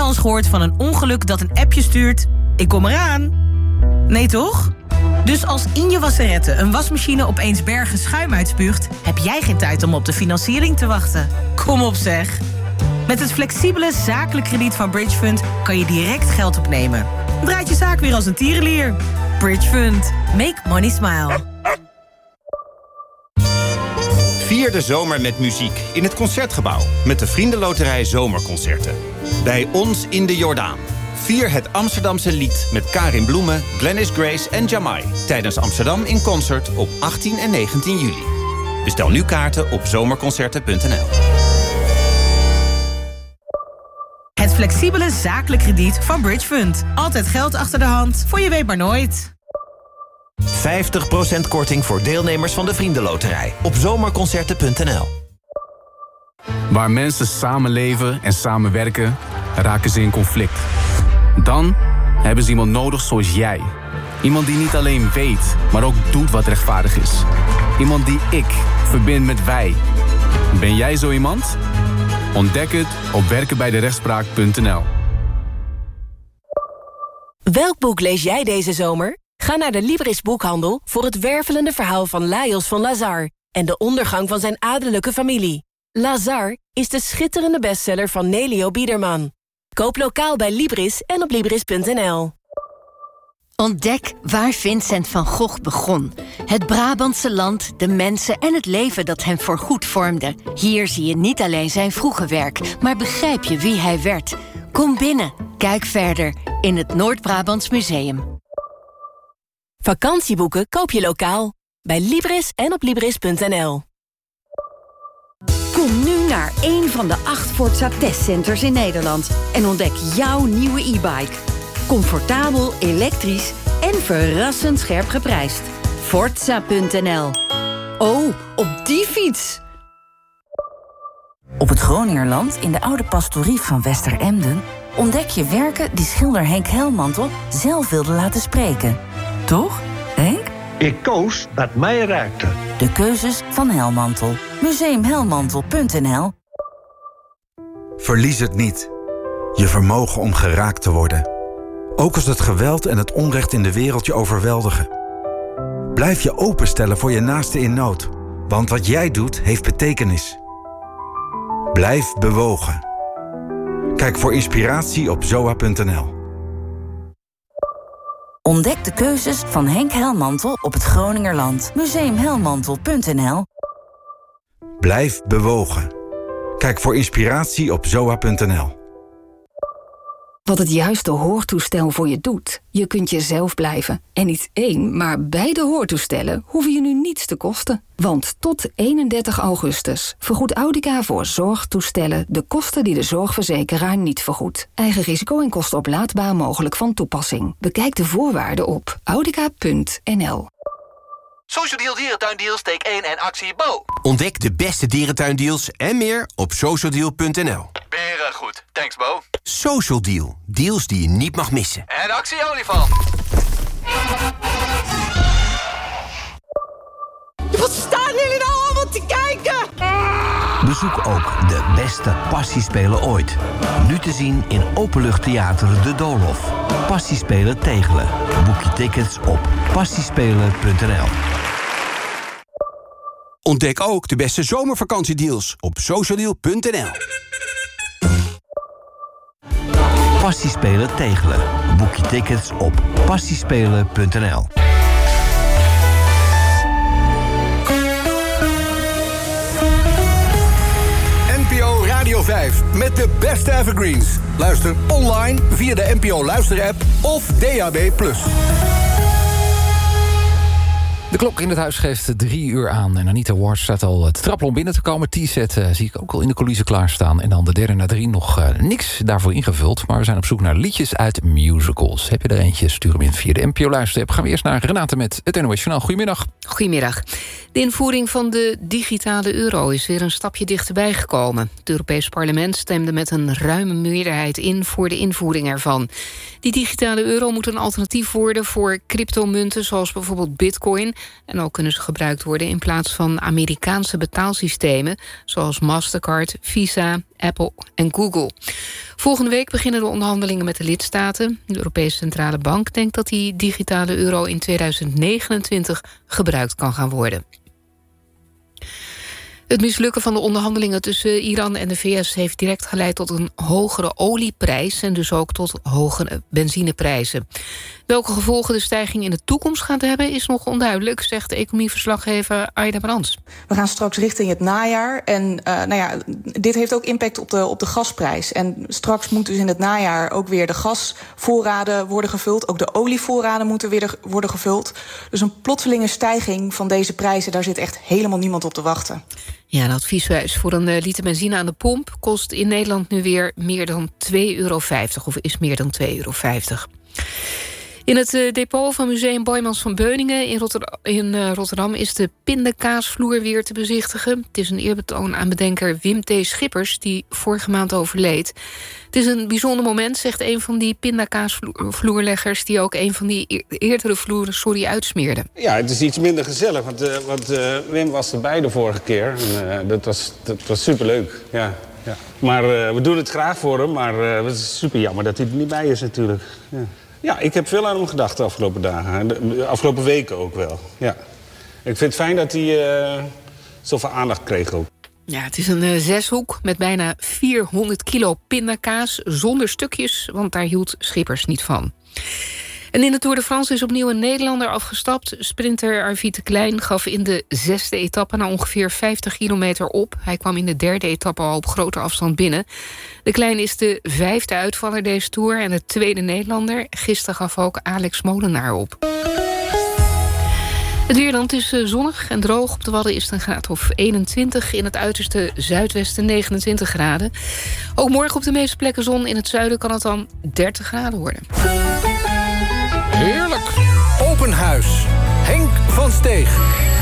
al eens gehoord van een ongeluk dat een appje stuurt: ik kom eraan? Nee toch? Dus als in je wasserette een wasmachine opeens bergen schuim uitspuugt, heb jij geen tijd om op de financiering te wachten. Kom op zeg. Met het flexibele zakelijk krediet van Bridgefund kan je direct geld opnemen. Draait je zaak weer als een tierenlier. Bridgefund. Make money smile. Vier de zomer met muziek in het Concertgebouw met de Vriendenloterij Zomerconcerten. Bij ons in de Jordaan. Vier het Amsterdamse lied met Karin Bloemen, Glennis Grace en Jamai tijdens Amsterdam in Concert op 18 en 19 juli. Bestel nu kaarten op zomerconcerten.nl. Het flexibele zakelijk krediet van Bridgefund. Altijd geld achter de hand, voor je weet maar nooit. 50% korting voor deelnemers van de Vriendenloterij op zomerconcerten.nl. Waar mensen samenleven en samenwerken, raken ze in conflict. Dan hebben ze iemand nodig zoals jij. Iemand die niet alleen weet, maar ook doet wat rechtvaardig is. Iemand die ik verbind met wij. Ben jij zo iemand? Ontdek het op werkenbijderechtspraak.nl. Welk boek lees jij deze zomer? Ga naar de Libris boekhandel voor het wervelende verhaal van Lajos van Lazar en de ondergang van zijn adellijke familie. Lazar is de schitterende bestseller van Nelio Biederman. Koop lokaal bij Libris en op Libris.nl. Ontdek waar Vincent van Gogh begon. Het Brabantse land, de mensen en het leven dat hem voorgoed vormde. Hier zie je niet alleen zijn vroege werk, maar begrijp je wie hij werd. Kom binnen, kijk verder in het Noord-Brabants Museum. Vakantieboeken koop je lokaal bij Libris en op Libris.nl. Kom nu naar een van de 8 Forza testcenters in Nederland en ontdek jouw nieuwe e-bike. Comfortabel, elektrisch en verrassend scherp geprijsd. Forza.nl. Oh, op die fiets! Op het Groningerland, in de oude pastorie van Westeremden, ontdek je werken die schilder Henk Helmantel zelf wilde laten spreken. Toch, Henk? Ik koos wat mij raakte. De keuzes van Helmantel. Museumhelmantel.nl. Verlies het niet. Je vermogen om geraakt te worden. Ook als het geweld en het onrecht in de wereld je overweldigen. Blijf je openstellen voor je naaste in nood. Want wat jij doet, heeft betekenis. Blijf bewogen. Kijk voor inspiratie op zoa.nl. Ontdek de keuzes van Henk Helmantel op het Groningerland. Museumhelmantel.nl. Blijf bewogen. Kijk voor inspiratie op zoa.nl. Wat het juiste hoortoestel voor je doet. Je kunt jezelf blijven. En niet 1, maar beide hoortoestellen hoeven je nu niets te kosten. Want tot 31 augustus vergoedt Audica voor zorgtoestellen de kosten die de zorgverzekeraar niet vergoedt. Eigen risico en kostenoplaadbaar mogelijk van toepassing. Bekijk de voorwaarden op audica.nl. Social Deal Dierentuindeals, take 1 en actie Bo. Ontdek de beste dierentuindeals en meer op socialdeal.nl. Beren goed. Thanks, Bo. Social Deal. Deals die je niet mag missen. En actie olifant. Wat staan jullie nou allemaal te kijken? Bezoek ook de beste passiespelen ooit. Nu te zien in Openluchttheater De Doolhof. Passiespelen Tegelen. Boek je tickets op passiespelen.nl. Ontdek ook de beste zomervakantiedeals op socialdeal.nl. Passiespelen Tegelen. Boek je tickets op passiespelen.nl. NPO Radio 5 met de beste evergreens. Luister online via de NPO Luister-app of DAB+. De klok in het huis geeft 3 uur aan. En Anita Ward staat al te trappelen om binnen te komen. T-set zie ik ook al in de coulissen klaarstaan. En dan de derde na 3 nog niks daarvoor ingevuld. Maar we zijn op zoek naar liedjes uit musicals. Heb je er eentje, stuur hem in via de NPO Luister-app. Gaan we eerst naar Renate met het NOS Journaal. Goedemiddag. Goedemiddag. De invoering van de digitale euro is weer een stapje dichterbij gekomen. Het Europees Parlement stemde met een ruime meerderheid in voor de invoering ervan. Die digitale euro moet een alternatief worden voor cryptomunten zoals bijvoorbeeld Bitcoin. En ook kunnen ze gebruikt worden in plaats van Amerikaanse betaalsystemen, zoals Mastercard, Visa, Apple en Google. Volgende week beginnen de onderhandelingen met de lidstaten. De Europese Centrale Bank denkt dat die digitale euro in 2029 gebruikt kan gaan worden. Het mislukken van de onderhandelingen tussen Iran en de VS heeft direct geleid tot een hogere olieprijs en dus ook tot hogere benzineprijzen. Welke gevolgen de stijging in de toekomst gaat hebben is nog onduidelijk, zegt de economieverslaggever Aida Brands. We gaan straks richting het najaar en dit heeft ook impact op de gasprijs. En straks moet dus in het najaar ook weer de gasvoorraden worden gevuld. Ook de olievoorraden moeten weer worden gevuld. Dus een plotselinge stijging van deze prijzen, daar zit echt helemaal niemand op te wachten. Ja, een advieswijs voor een liter benzine aan de pomp kost in Nederland nu weer meer dan €2,50 of is meer dan €2,50. In het depot van Museum Boijmans van Beuningen in Rotterdam is de pindakaasvloer weer te bezichtigen. Het is een eerbetoon aan bedenker Wim T. Schippers, die vorige maand overleed. Het is een bijzonder moment, zegt een van die pindakaasvloerleggers, die ook een van die eerdere vloeren uitsmeerde. Ja, het is iets minder gezellig, want Wim was erbij de vorige keer. En, dat was superleuk, ja. Ja. Maar we doen het graag voor hem, maar het is super jammer dat hij er niet bij is natuurlijk. Ja. Ja, ik heb veel aan hem gedacht de afgelopen dagen. De afgelopen weken ook wel. Ja. Ik vind het fijn dat hij zoveel aandacht kreeg ook. Ja, het is een zeshoek met bijna 400 kilo pindakaas zonder stukjes, want daar hield Schippers niet van. En in de Tour de France is opnieuw een Nederlander afgestapt. Sprinter Arvid de Klein gaf in de 6e etappe na ongeveer 50 kilometer op. Hij kwam in de 3e etappe al op groter afstand binnen. De Klein is de 5e uitvaller deze Tour en de 2e Nederlander. Gisteren gaf ook Alex Molenaar op. Het weer dan, het is zonnig en droog. Op de Wadden is het een graad of 21. In het uiterste zuidwesten 29 graden. Ook morgen op de meeste plekken zon. In het zuiden kan het dan 30 graden worden. Heerlijk. Open huis. Henk van Steeg.